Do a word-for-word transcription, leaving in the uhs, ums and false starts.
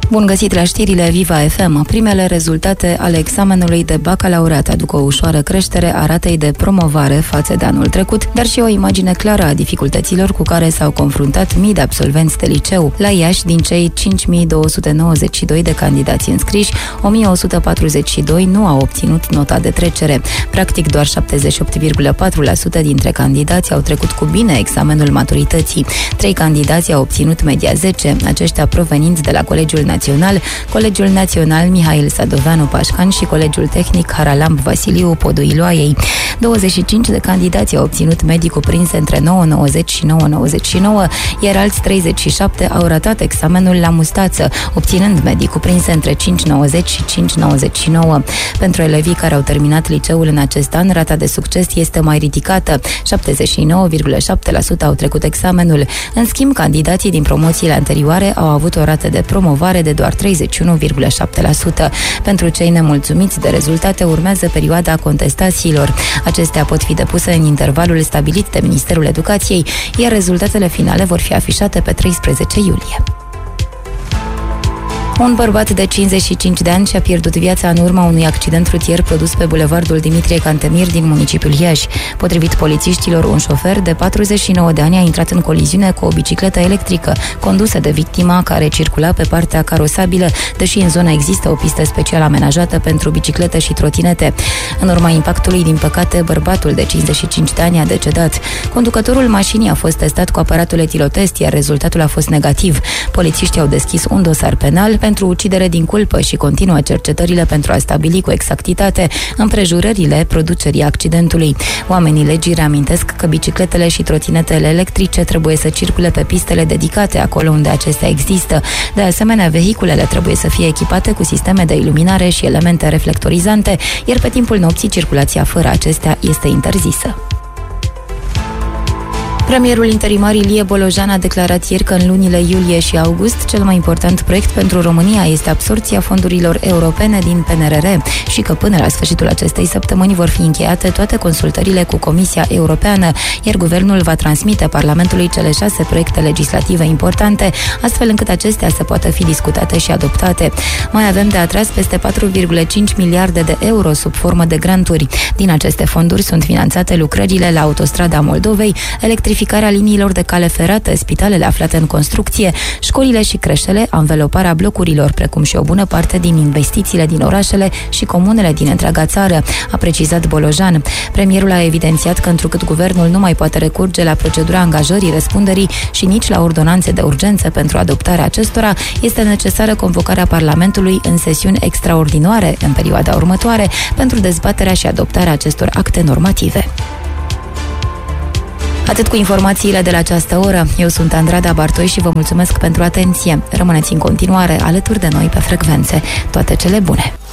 Bun găsit la știrile Viva F M. Primele rezultate ale examenului de bacalaureat aduc o ușoară creștere a ratei de promovare față de anul trecut, dar și o imagine clară a dificultăților cu care s-au confruntat mii de absolvenți de liceu. La Iași, din cei cinci mii două sute nouăzeci și doi de candidați înscriși, o mie o sută patruzeci și doi nu au obținut nota de trecere. Practic, doar șaptezeci și opt virgulă patru la sută dintre candidați au trecut cu bine examenul maturității. Trei candidați au obținut media zece, aceștia provenind de la Colegiul Național, Colegiul Național Mihail Sadoveanu Pașcan și Colegiul Tehnic Haralamb Vasiliu Poduiloaiei. douăzeci și cinci de candidați au obținut medii cuprinse între nouă virgulă nouăzeci și nouă virgulă nouăzeci și nouă, iar alți treizeci și șapte au ratat examenul la mustață, obținând medii cuprinse între cinci virgulă nouăzeci și cinci virgulă nouăzeci și nouă. Pentru elevii care au terminat liceul în acest an, rata de succes este mai ridicată. șaptezeci și nouă virgulă șapte la sută au trecut examenul. În schimb, candidații din promoțiile anterioare au avut o rată de promovare de doar treizeci și unu virgulă șapte la sută. Pentru cei nemulțumiți de rezultate urmează perioada contestațiilor. Acestea pot fi depuse în intervalul stabilit de Ministerul Educației, iar rezultatele finale vor fi afișate pe treisprezece iulie. Un bărbat de cincizeci și cinci de ani și-a pierdut viața în urma unui accident rutier produs pe bulevardul Dimitrie Cantemir din municipiul Iași. Potrivit polițiștilor, un șofer de patruzeci și nouă de ani a intrat în coliziune cu o bicicletă electrică condusă de victima, care circula pe partea carosabilă, deși în zonă există o pistă special amenajată pentru biciclete și trotinete. În urma impactului, din păcate, bărbatul de cincizeci și cinci de ani a decedat. Conducătorul mașinii a fost testat cu aparatul etilotest, iar rezultatul a fost negativ. Polițiștii au deschis un dosar penal pentru ucidere din culpă și continuă cercetările pentru a stabili cu exactitate împrejurările producerii accidentului. Oamenii legii reamintesc că bicicletele și trotinetele electrice trebuie să circule pe pistele dedicate acolo unde acestea există. De asemenea, vehiculele trebuie să fie echipate cu sisteme de iluminare și elemente reflectorizante, iar pe timpul nopții circulația fără acestea este interzisă. Premierul interimar Ilie Bolojan a declarat ieri că în lunile iulie și august cel mai important proiect pentru România este absorbția fondurilor europene din P N R R și că până la sfârșitul acestei săptămâni vor fi încheiate toate consultările cu Comisia Europeană, iar guvernul va transmite Parlamentului cele șase proiecte legislative importante, astfel încât acestea să poată fi discutate și adoptate. Mai avem de atras peste patru virgulă cinci miliarde de euro sub formă de granturi. Din aceste fonduri sunt finanțate lucrările la Autostrada Moldovei, electrificarea liniilor de cale ferată, spitalele aflate în construcție, școlile și creșele, anveloparea blocurilor, precum și o bună parte din investițiile din orașele și comunele din întreaga țară, a precizat Bolojan. Premierul a evidențiat că întrucât guvernul nu mai poate recurge la procedura angajării răspunderii și nici la ordonanțe de urgență pentru adoptarea acestora, este necesară convocarea Parlamentului în sesiuni extraordinare în perioada următoare pentru dezbaterea și adoptarea acestor acte normative. Atât cu informațiile de la această oră. Eu sunt Andrada Bartoi și vă mulțumesc pentru atenție. Rămâneți în continuare alături de noi pe frecvențe. Toate cele bune!